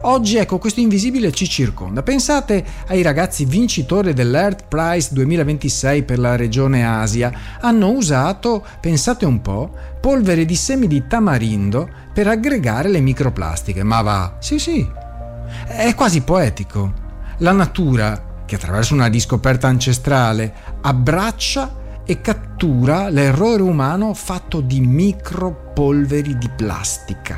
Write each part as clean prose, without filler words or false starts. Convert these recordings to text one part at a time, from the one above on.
Oggi, ecco, questo invisibile ci circonda. Pensate ai ragazzi vincitori dell'Earth Prize 2026 per la regione Asia. Hanno usato, pensate un po', polvere di semi di tamarindo per aggregare le microplastiche. Ma va, sì, è quasi poetico. La natura, che attraverso una riscoperta ancestrale abbraccia e cattura l'errore umano fatto di micropolveri di plastica.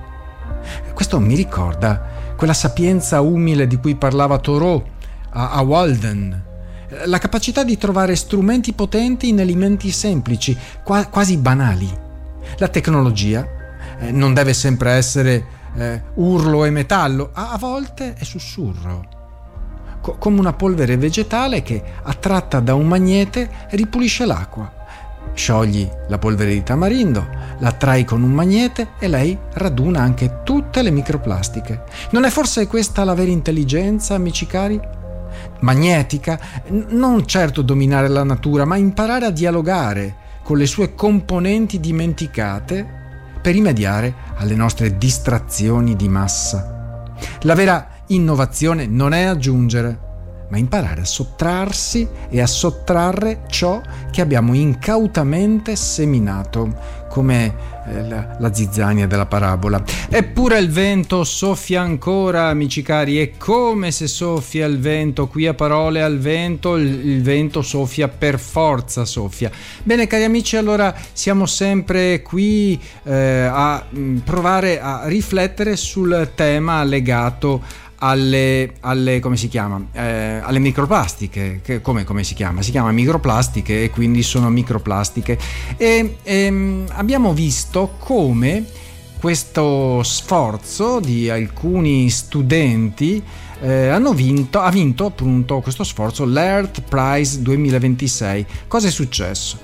Questo mi ricorda quella sapienza umile di cui parlava Thoreau a Walden, la capacità di trovare strumenti potenti in elementi semplici, quasi banali. La tecnologia non deve sempre essere urlo e metallo, a volte è sussurro, come una polvere vegetale che, attratta da un magnete, ripulisce l'acqua. Sciogli la polvere di tamarindo, la attrai con un magnete e lei raduna anche tutte le microplastiche. Non è forse questa la vera intelligenza, amici cari? Magnetica? Non certo dominare la natura, ma imparare a dialogare con le sue componenti dimenticate per rimediare alle nostre distrazioni di massa. La vera innovazione non è aggiungere, ma imparare a sottrarsi e a sottrarre ciò che abbiamo incautamente seminato, come la zizzania della parabola. Eppure il vento soffia ancora, amici cari, e come se soffia il vento, qui a Parole al vento, il vento soffia, per forza soffia. Bene, cari amici, allora siamo sempre qui a provare a riflettere sul tema legato alle come si chiama? Alle microplastiche, che come si chiama? Si chiama microplastiche e quindi sono microplastiche. E abbiamo visto come questo sforzo di alcuni studenti ha vinto appunto questo sforzo l'Earth Prize 2026. Cosa è successo?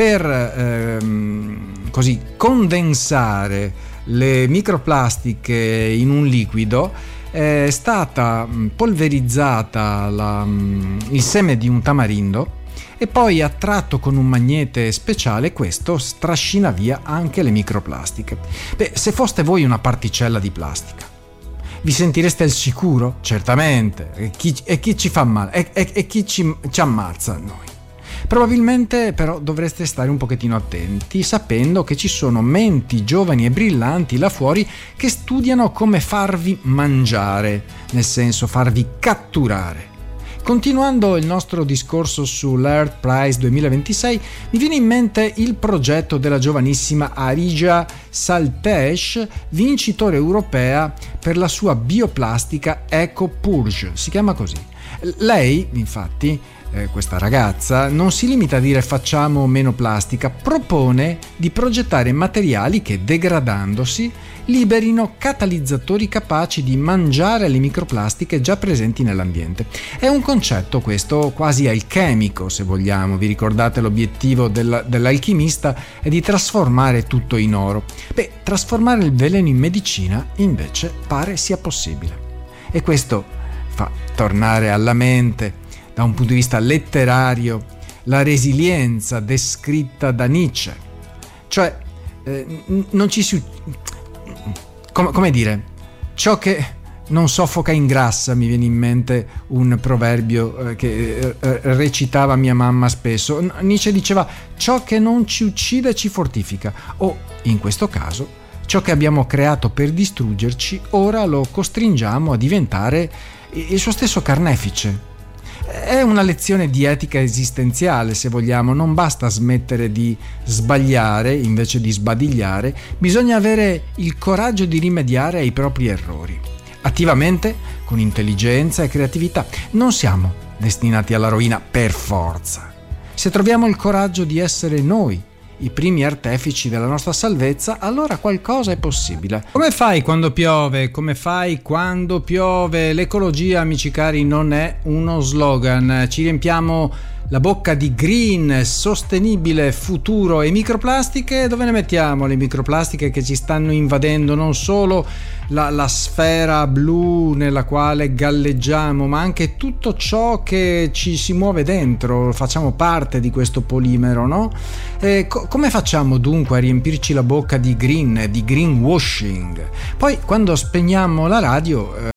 Per così condensare le microplastiche in un liquido è stata polverizzata il seme di un tamarindo e poi attratto con un magnete speciale. Questo strascina via anche le microplastiche. Se foste voi una particella di plastica, vi sentireste al sicuro? Certamente. E chi ci fa male? E chi ci ammazza? Noi. Probabilmente però dovreste stare un pochettino attenti, sapendo che ci sono menti giovani e brillanti là fuori che studiano come farvi mangiare, nel senso farvi catturare. Continuando il nostro discorso sull'Earth Prize 2026, mi viene in mente il progetto della giovanissima Arija Saltesh, vincitore europea per la sua bioplastica Eco Purge, si chiama così. Lei, infatti, questa ragazza non si limita a dire facciamo meno plastica, propone di progettare materiali che, degradandosi, liberino catalizzatori capaci di mangiare le microplastiche già presenti nell'ambiente. È un concetto questo quasi alchemico, se vogliamo. Vi ricordate l'obiettivo dell'alchimista è di trasformare tutto in oro. Trasformare il veleno in medicina invece pare sia possibile. E questo fa tornare alla mente, da un punto di vista letterario, la resilienza descritta da Nietzsche. Cioè, non ci si... come dire, ciò che non soffoca ingrassa, mi viene in mente un proverbio che recitava mia mamma spesso. Nietzsche diceva: ciò che non ci uccide ci fortifica, o in questo caso ciò che abbiamo creato per distruggerci ora lo costringiamo a diventare il suo stesso carnefice. È una lezione di etica esistenziale, se vogliamo. Non basta smettere di sbagliare invece di sbadigliare, bisogna avere il coraggio di rimediare ai propri errori, attivamente, con intelligenza e creatività. Non siamo destinati alla rovina per forza. Se troviamo il coraggio di essere noi i primi artefici della nostra salvezza, allora qualcosa è possibile. Come fai quando piove? Come fai quando piove? L'ecologia, amici cari, non è uno slogan. Ci riempiamo la bocca di green, sostenibile, futuro e microplastiche. Dove ne mettiamo le microplastiche che ci stanno invadendo non solo la sfera blu nella quale galleggiamo, ma anche tutto ciò che ci si muove dentro? Facciamo parte di questo polimero, no? Come facciamo dunque a riempirci la bocca di greenwashing? Poi quando spegniamo la radio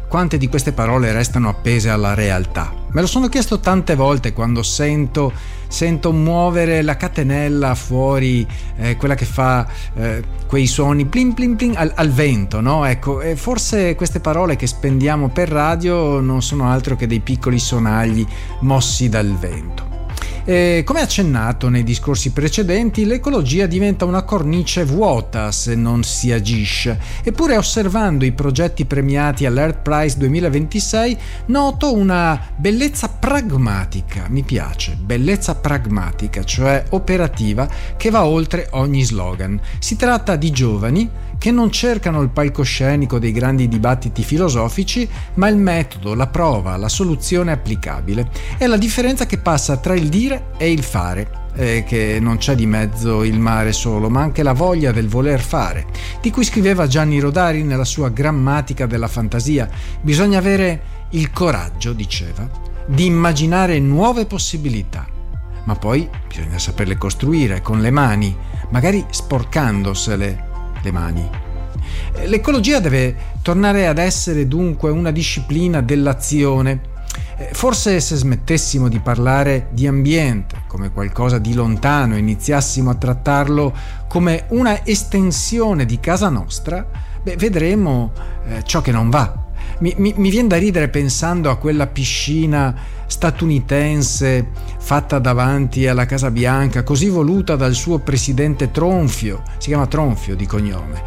quante di queste parole restano appese alla realtà. Me lo sono chiesto tante volte quando sento muovere la catenella fuori, quella che fa quei suoni plin plin plin al vento, no? Ecco, forse queste parole che spendiamo per radio non sono altro che dei piccoli sonagli mossi dal vento. Come accennato nei discorsi precedenti, l'ecologia diventa una cornice vuota se non si agisce. Eppure, osservando i progetti premiati all'Earth Prize 2026, noto una bellezza pragmatica, mi piace, bellezza pragmatica, cioè operativa, che va oltre ogni slogan. Si tratta di giovani che non cercano il palcoscenico dei grandi dibattiti filosofici, ma il metodo, la prova, la soluzione applicabile. È la differenza che passa tra il dire e il fare, che non c'è di mezzo il mare solo, ma anche la voglia del voler fare, di cui scriveva Gianni Rodari nella sua Grammatica della fantasia. Bisogna avere il coraggio, diceva, di immaginare nuove possibilità, ma poi bisogna saperle costruire con le mani, magari sporcandosele le mani. L'ecologia deve tornare ad essere dunque una disciplina dell'azione. Forse se smettessimo di parlare di ambiente come qualcosa di lontano e iniziassimo a trattarlo come una estensione di casa nostra, vedremo ciò che non va. Mi viene da ridere pensando a quella piscina statunitense fatta davanti alla Casa Bianca, così voluta dal suo presidente Tronfio, si chiama Tronfio di cognome,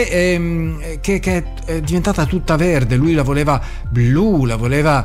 e che è diventata tutta verde. Lui la voleva blu, la voleva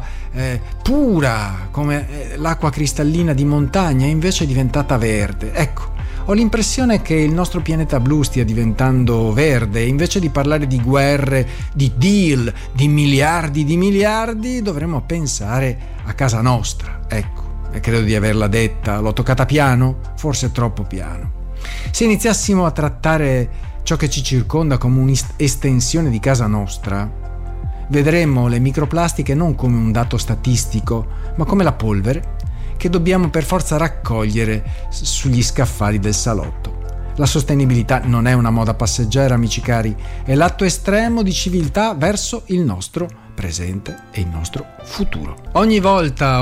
pura come l'acqua cristallina di montagna, invece è diventata verde. Ecco, ho l'impressione che il nostro pianeta blu stia diventando verde e invece di parlare di guerre, di deal, di miliardi, dovremmo pensare a casa nostra. Ecco, e credo di averla detta. L'ho toccata piano? Forse troppo piano. Se iniziassimo a trattare ciò che ci circonda come un'estensione di casa nostra, vedremmo le microplastiche non come un dato statistico, ma come la polvere che dobbiamo per forza raccogliere sugli scaffali del salotto. La sostenibilità non è una moda passeggera, amici cari, è l'atto estremo di civiltà verso il nostro presente e il nostro futuro. Ogni volta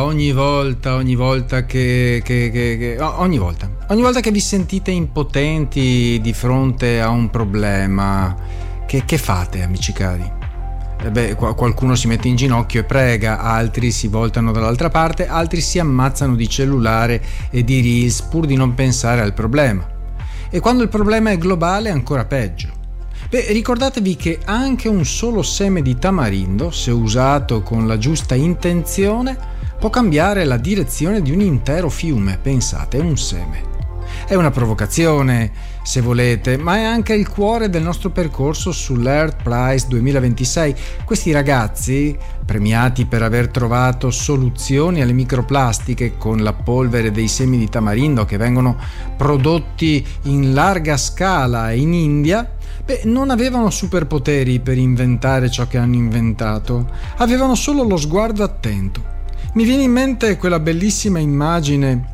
che vi sentite impotenti di fronte a un problema, che fate, amici cari? Qualcuno si mette in ginocchio e prega, altri si voltano dall'altra parte, altri si ammazzano di cellulare e di reels pur di non pensare al problema. E quando il problema è globale è ancora peggio. Ricordatevi che anche un solo seme di tamarindo, se usato con la giusta intenzione, può cambiare la direzione di un intero fiume. Pensate, è un seme. È una provocazione, se volete, ma è anche il cuore del nostro percorso sull'Earth Prize 2026. Questi ragazzi, premiati per aver trovato soluzioni alle microplastiche con la polvere dei semi di tamarindo che vengono prodotti in larga scala in India, non avevano superpoteri per inventare ciò che hanno inventato, avevano solo lo sguardo attento. Mi viene in mente quella bellissima immagine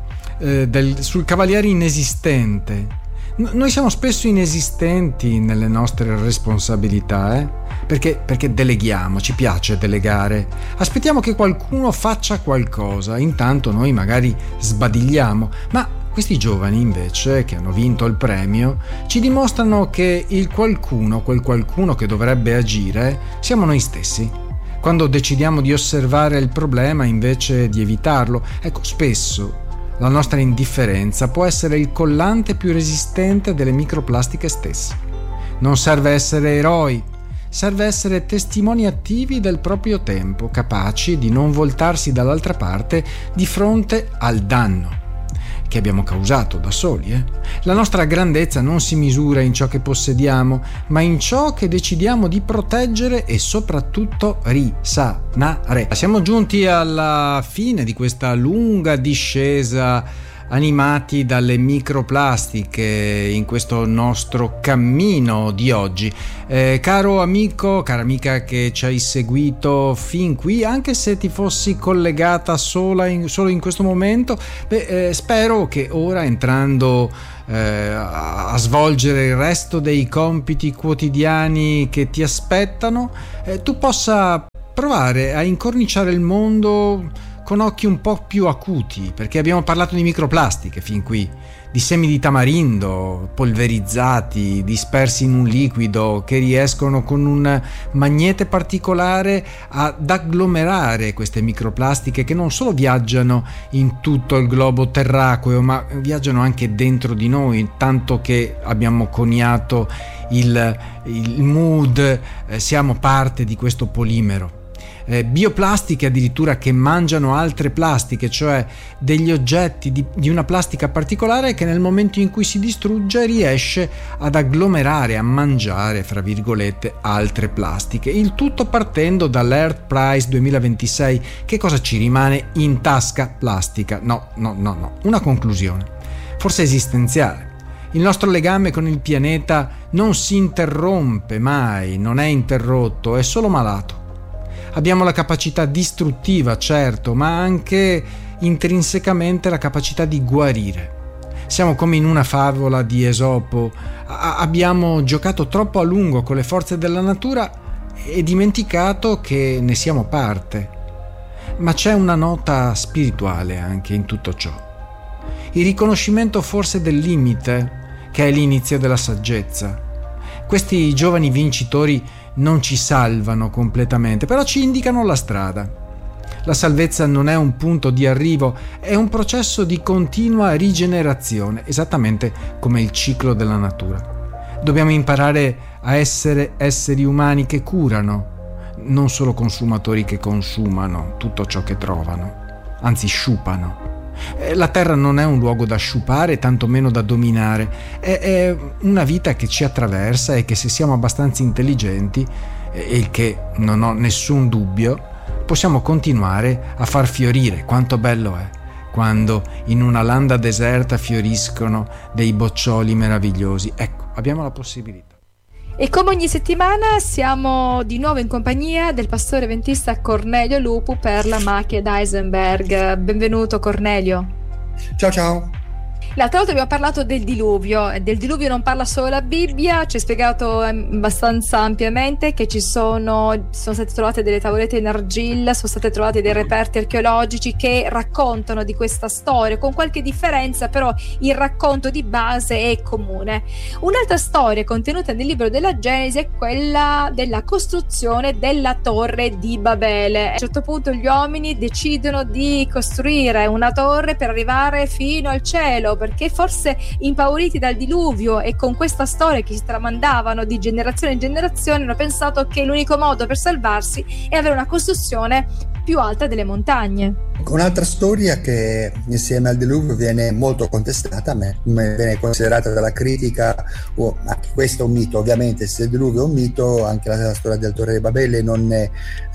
sul cavaliere inesistente. Noi siamo spesso inesistenti nelle nostre responsabilità, perché deleghiamo, ci piace delegare, aspettiamo che qualcuno faccia qualcosa, intanto noi magari sbadigliamo, ma questi giovani invece che hanno vinto il premio ci dimostrano che quel qualcuno che dovrebbe agire siamo noi stessi, quando decidiamo di osservare il problema invece di evitarlo. Ecco, spesso la nostra indifferenza può essere il collante più resistente delle microplastiche stesse. Non serve essere eroi, serve essere testimoni attivi del proprio tempo, capaci di non voltarsi dall'altra parte di fronte al danno che abbiamo causato da soli. La nostra grandezza non si misura in ciò che possediamo, ma in ciò che decidiamo di proteggere e soprattutto risanare. Siamo giunti alla fine di questa lunga discesa animati dalle microplastiche in questo nostro cammino di oggi. Caro amico, cara amica che ci hai seguito fin qui, anche se ti fossi collegata solo in questo momento, spero che ora, entrando a svolgere il resto dei compiti quotidiani che ti aspettano, tu possa provare a incorniciare il mondo con occhi un po' più acuti, perché abbiamo parlato di microplastiche fin qui, di semi di tamarindo polverizzati, dispersi in un liquido che riescono con un magnete particolare ad agglomerare queste microplastiche che non solo viaggiano in tutto il globo terracqueo, ma viaggiano anche dentro di noi, tanto che abbiamo coniato il mood, siamo parte di questo polimero. Bioplastiche addirittura che mangiano altre plastiche, cioè degli oggetti di una plastica particolare che nel momento in cui si distrugge riesce ad agglomerare, a mangiare, fra virgolette, altre plastiche. Il tutto partendo dall'Earth Prize 2026. Che cosa ci rimane in tasca? Plastica. No. Una conclusione, forse esistenziale. Il nostro legame con il pianeta non si interrompe mai, non è interrotto, è solo malato. Abbiamo la capacità distruttiva, certo, ma anche intrinsecamente la capacità di guarire. Siamo come in una favola di Esopo. Abbiamo giocato troppo a lungo con le forze della natura e dimenticato che ne siamo parte. Ma c'è una nota spirituale anche in tutto ciò. Il riconoscimento forse del limite, che è l'inizio della saggezza. Questi giovani vincitori non ci salvano completamente, però ci indicano la strada. La salvezza non è un punto di arrivo, è un processo di continua rigenerazione, esattamente come il ciclo della natura. Dobbiamo imparare a essere esseri umani che curano, non solo consumatori che consumano tutto ciò che trovano, anzi sciupano. La terra non è un luogo da sciupare, tantomeno da dominare, è una vita che ci attraversa e che, se siamo abbastanza intelligenti, e il che non ho nessun dubbio, possiamo continuare a far fiorire. Quanto bello è quando in una landa deserta fioriscono dei boccioli meravigliosi. Ecco, abbiamo la possibilità. E come ogni settimana siamo di nuovo in compagnia del pastore ventista Cornelio Lupu per la macchia d'Eisenberg. Benvenuto Cornelio. Ciao. L'altra volta abbiamo parlato del diluvio. Del diluvio non parla solo la Bibbia, ci hai spiegato abbastanza ampiamente che sono state trovate delle tavolette in argilla, sono state trovate dei reperti archeologici che raccontano di questa storia, con qualche differenza, però il racconto di base è comune. Un'altra storia contenuta nel libro della Genesi è quella della costruzione della torre di Babele. A un certo punto gli uomini decidono di costruire una torre per arrivare fino al cielo, perché forse impauriti dal diluvio e con questa storia che si tramandavano di generazione in generazione hanno pensato che l'unico modo per salvarsi è avere una costruzione più alta delle montagne. Un'altra storia che insieme al diluvio viene molto contestata, viene considerata dalla critica, anche questo è un mito, ovviamente se il diluvio è un mito, anche la storia del Torre di Babele non è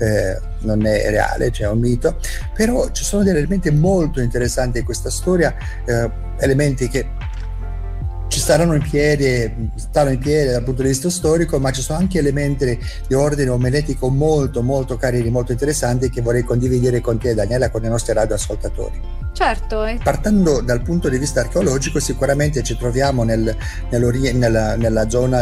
reale, cioè è un mito, però ci sono degli elementi molto interessanti in questa storia, elementi che ci stanno in piedi dal punto di vista storico, ma ci sono anche elementi di ordine omeletico molto molto carini, molto interessanti, che vorrei condividere con te, Daniela, con i nostri radioascoltatori. Certo. Partendo dal punto di vista archeologico, sicuramente ci troviamo nella zona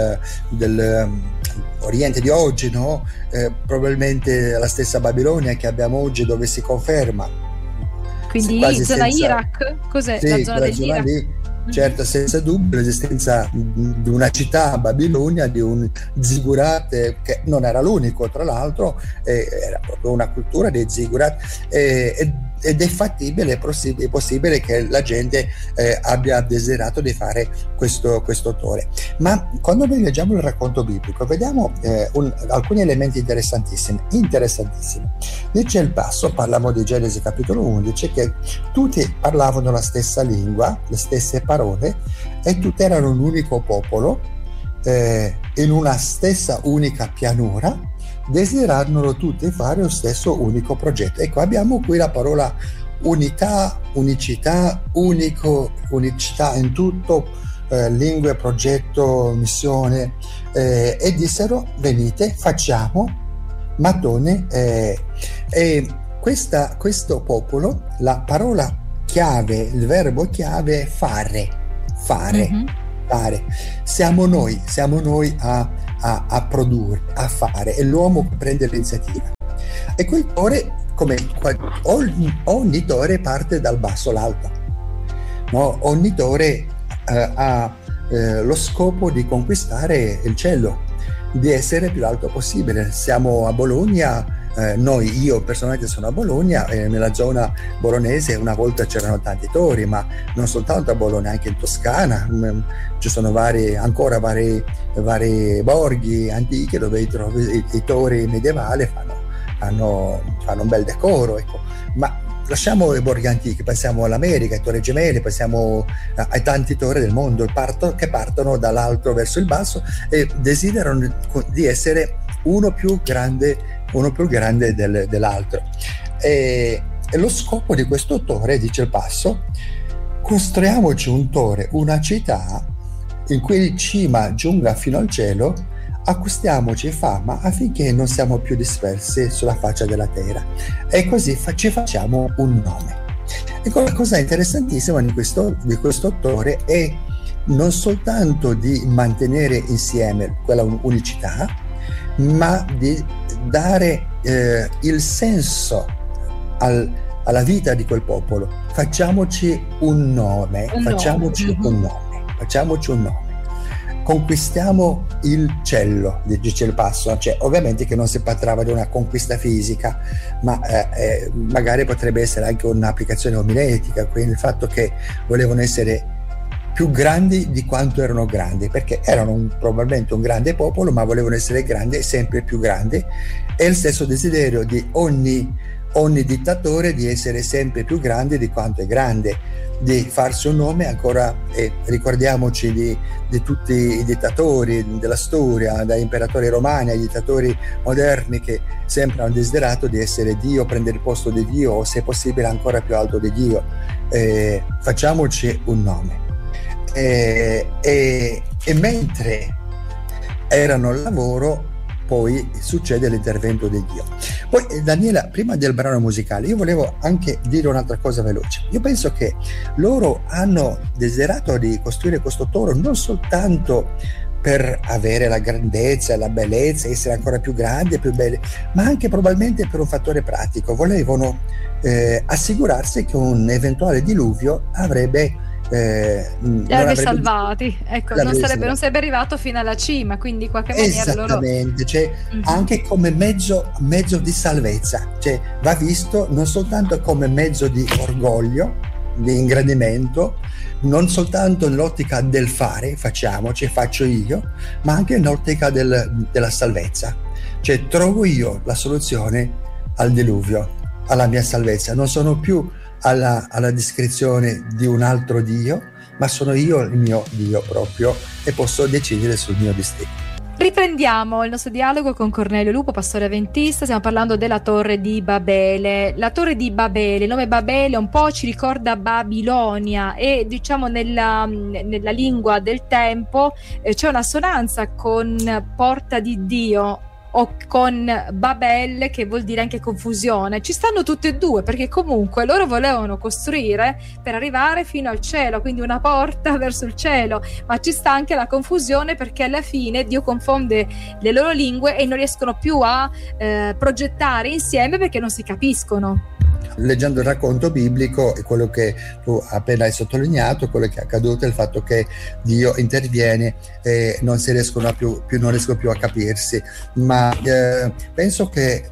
dell'Oriente di oggi, no? Probabilmente la stessa Babilonia che abbiamo oggi, dove si conferma. Quindi zona Iraq? Cos'è? Sì, la zona dell'Iraq? Lì, certo, senza dubbio l'esistenza di una città, Babilonia, di un ziggurat, che non era l'unico, tra l'altro, era proprio una cultura dei ziggurat, ed è fattibile, è possibile che la gente abbia desiderato di fare questo torre. Ma quando noi leggiamo il racconto biblico vediamo alcuni elementi interessantissimi. Lì c'è il passo, parliamo di Genesi capitolo 11, che tutti parlavano la stessa lingua, le stesse parole, e tutti erano un unico popolo, in una stessa unica pianura, desiderano tutti fare lo stesso unico progetto. Ecco, abbiamo qui la parola unità, unicità, unicità in tutto, lingue, progetto, missione, e dissero: venite, facciamo mattone. E questo popolo, la parola chiave, il verbo chiave è fare. Mm-hmm. Fare. Siamo noi a produrre, a fare, e l'uomo prende l'iniziativa. E quel tore, come ogni tore, parte dal basso all'alto, no? Ogni tore ha lo scopo di conquistare il cielo, di essere più alto possibile. Siamo a Bologna, io personalmente sono a Bologna, nella zona bolognese una volta c'erano tanti tori, ma non soltanto a Bologna, anche in Toscana ci sono vari borghi antichi dove i tori medievali fanno un bel decoro, ecco. Ma lasciamo i borghi antichi, pensiamo all'America, ai Torri Gemelli, pensiamo ai tanti tori del mondo che partono dall'alto verso il basso e desiderano di essere uno più grande dell'altro. E lo scopo di questo tore, dice il passo: costruiamoci un tore, una città in cui cima giunga fino al cielo, acquistiamoci fama affinché non siamo più dispersi sulla faccia della terra, e così ci facciamo un nome. Ecco, la cosa interessantissima di questo tore è non soltanto di mantenere insieme quella unicità, ma di dare il senso alla vita di quel popolo. Facciamoci un nome. Conquistiamo il cielo, dice il passo. Cioè, ovviamente che non si parlava di una conquista fisica, ma magari potrebbe essere anche un'applicazione omiletica, quindi il fatto che volevano essere più grandi di quanto erano grandi, perché erano probabilmente un grande popolo, ma volevano essere grandi, sempre più grandi. È il stesso desiderio di ogni dittatore di essere sempre più grande di quanto è grande, di farsi un nome ancora. Ricordiamoci di tutti i dittatori della storia, dagli imperatori romani ai dittatori moderni, che sempre hanno desiderato di essere Dio, prendere il posto di Dio, o se possibile ancora più alto di Dio. Facciamoci un nome. E mentre erano al lavoro, poi succede l'intervento di Dio. Poi, Daniela, prima del brano musicale, io volevo anche dire un'altra cosa veloce. Io penso che loro hanno desiderato di costruire questo toro non soltanto per avere la grandezza, la bellezza, essere ancora più grandi e più belli, ma anche probabilmente per un fattore pratico. Volevano assicurarsi che un eventuale diluvio avrebbe salvati, ecco, non sarebbe arrivato fino alla cima, quindi in qualche maniera esattamente, cioè, anche come mezzo di salvezza, cioè va visto non soltanto come mezzo di orgoglio, di ingrandimento, non soltanto nell'ottica del faccio io, ma anche nell'ottica della salvezza, cioè trovo io la soluzione al diluvio, alla mia salvezza. Non sono più alla descrizione di un altro Dio, ma sono io il mio Dio proprio, e posso decidere sul mio destino. Riprendiamo il nostro dialogo con Cornelio Lupo, pastore avventista. Stiamo parlando della Torre di Babele. La Torre di Babele, il nome Babele un po' ci ricorda Babilonia, e diciamo nella lingua del tempo c'è un'assonanza con porta di Dio o con Babel, che vuol dire anche confusione. Ci stanno tutte e due, perché comunque loro volevano costruire per arrivare fino al cielo, quindi una porta verso il cielo, ma ci sta anche la confusione, perché alla fine Dio confonde le loro lingue e non riescono più a progettare insieme perché non si capiscono. Leggendo il racconto biblico, e quello che tu appena hai sottolineato, quello che è accaduto è il fatto che Dio interviene e non riescono più a capirsi, ma penso che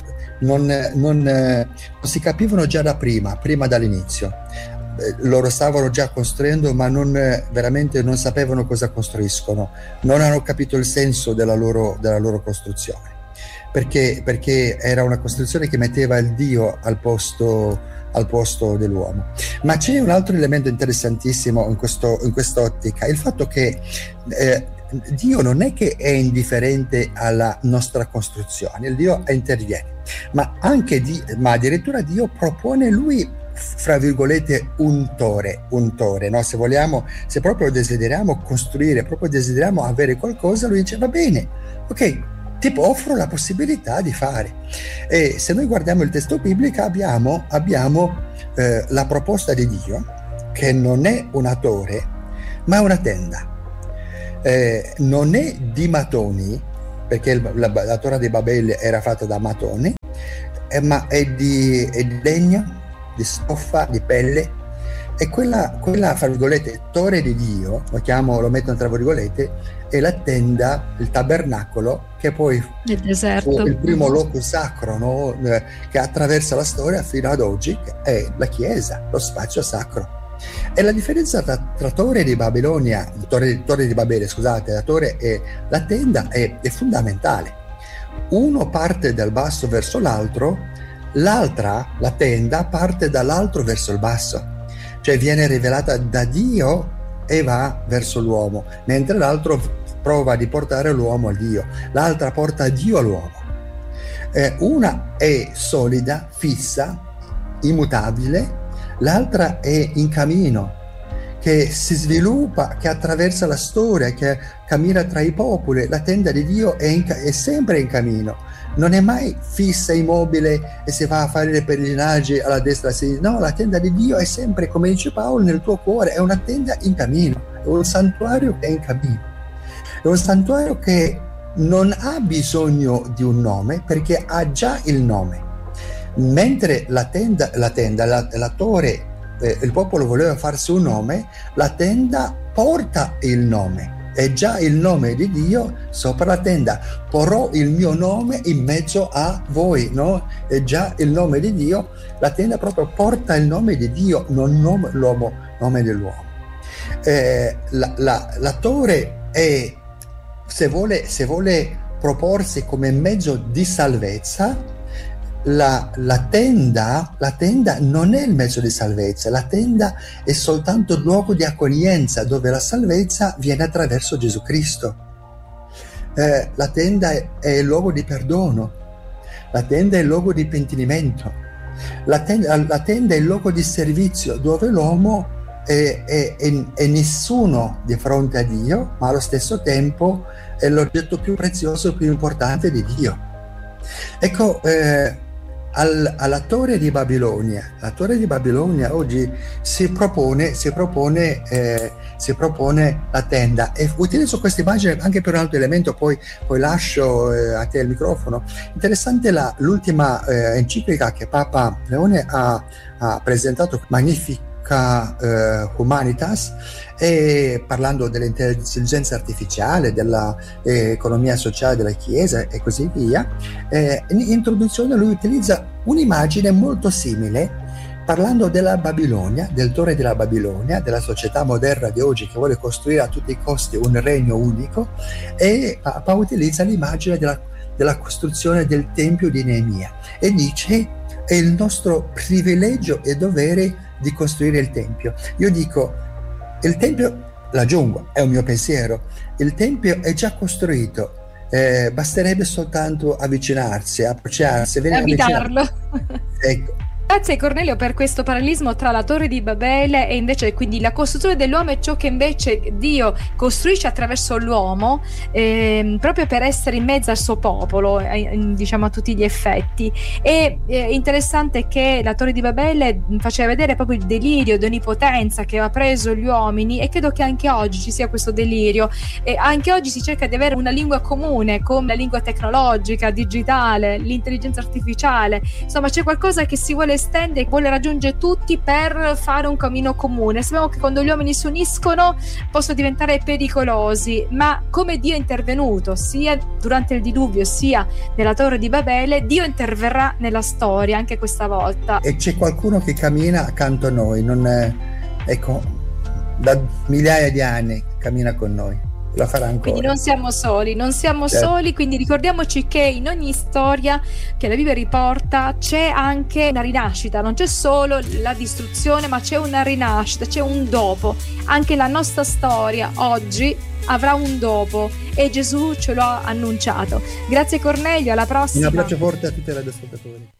non si capivano già da prima dall'inizio. Loro stavano già costruendo, ma veramente non sapevano cosa costruiscono, non hanno capito il senso della loro costruzione. Perché era una costruzione che metteva il Dio al posto dell'uomo. Ma c'è un altro elemento interessantissimo in quest'ottica, il fatto che Dio non è che è indifferente alla nostra costruzione, il Dio interviene, ma addirittura Dio propone lui, fra virgolette, un tore, no? Se proprio desideriamo costruire, proprio desideriamo avere qualcosa, lui dice: va bene, ok, ti offro la possibilità di fare. E se noi guardiamo il testo biblico abbiamo la proposta di Dio, che non è una torre ma una tenda. Non è di mattoni, perché la torre di Babele era fatta da mattoni, ma è di legno, di stoffa, di pelle, e quella fra virgolette torre di Dio, lo mettono tra virgolette, è la tenda, il tabernacolo, che poi il deserto, il primo luogo sacro, no? Che attraversa la storia fino ad oggi, che è la chiesa, lo spazio sacro. E la differenza tra torre di Babilonia, torre di Babele, scusate, la torre e la tenda è fondamentale. Uno parte dal basso verso l'altro, l'altra, la tenda, parte dall'alto verso il basso, cioè viene rivelata da Dio e va verso l'uomo, mentre l'altro prova di portare l'uomo a Dio, l'altra porta Dio all'uomo. Una è solida, fissa, immutabile, l'altra è in cammino, che si sviluppa, che attraversa la storia, che cammina tra i popoli. La tenda di Dio è sempre in cammino, non è mai fissa, immobile e si va a fare le pellegrinaggi alla destra e a sinistra. No, la tenda di Dio è sempre, come dice Paolo, nel tuo cuore, è una tenda in cammino, è un santuario che è in cammino, è un santuario che non ha bisogno di un nome perché ha già il nome. Mentre la torre, il popolo voleva farsi un nome, la tenda porta il nome, è già il nome di Dio sopra la tenda. Porrò il mio nome in mezzo a voi, no? È già il nome di Dio, la tenda proprio porta il nome di Dio, non nome dell'uomo. La torre è, se vuole proporsi come mezzo di salvezza, la tenda non è il mezzo di salvezza, la tenda è soltanto il luogo di accoglienza dove la salvezza viene attraverso Gesù Cristo. La tenda è il luogo di perdono, la tenda è il luogo di pentimento, la tenda è il luogo di servizio dove l'uomo è nessuno di fronte a Dio, ma allo stesso tempo è l'oggetto più prezioso, più importante di Dio. Ecco, alla torre di Babilonia, la torre di Babilonia oggi si propone la tenda, e utilizzo questa immagine anche per un altro elemento, poi lascio a te il microfono. Interessante l'ultima enciclica che Papa Leone ha presentato, Magnifica Humanitas, e parlando dell'intelligenza artificiale, dell'economia sociale della Chiesa e così via. In introduzione lui utilizza un'immagine molto simile, parlando della Babilonia, del torre della Babilonia, della società moderna di oggi che vuole costruire a tutti i costi un regno unico, e Papa utilizza l'immagine della costruzione del Tempio di Neemia e dice: è il nostro privilegio e dovere di costruire il Tempio. Io dico, il Tempio, l'aggiungo, è un mio pensiero, il Tempio è già costruito, basterebbe soltanto avvicinarsi, approcciarsi, abitarlo. Ecco. Grazie Cornelio per questo parallelismo tra la torre di Babele e invece quindi la costruzione dell'uomo e ciò che invece Dio costruisce attraverso l'uomo, proprio per essere in mezzo al suo popolo, diciamo a tutti gli effetti. È interessante che la torre di Babele faceva vedere proprio il delirio di onnipotenza che aveva preso gli uomini, e credo che anche oggi ci sia questo delirio, e anche oggi si cerca di avere una lingua comune come la lingua tecnologica, digitale, l'intelligenza artificiale. Insomma, c'è qualcosa che si vuole estende, vuole raggiungere tutti per fare un cammino comune. Sappiamo che quando gli uomini si uniscono possono diventare pericolosi, ma come Dio è intervenuto sia durante il diluvio sia nella torre di Babele, Dio interverrà nella storia anche questa volta. E c'è qualcuno che cammina accanto a noi, ecco, da migliaia di anni cammina con noi. La farà ancora. Quindi non siamo soli, quindi ricordiamoci che in ogni storia che la Bibbia riporta c'è anche una rinascita, non c'è solo la distruzione, ma c'è una rinascita, c'è un dopo. Anche la nostra storia oggi avrà un dopo e Gesù ce lo ha annunciato. Grazie Cornelio, alla prossima. Un abbraccio forte a tutti i radioascoltatori.